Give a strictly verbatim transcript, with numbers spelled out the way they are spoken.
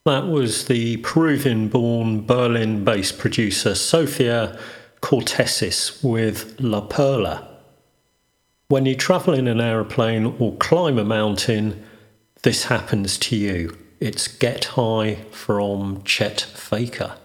That was the Peruvian-born Berlin-based producer Sofia Cortesis with La Perla. When you travel in an aeroplane or climb a mountain, this happens to you. It's Get High from Chet Faker.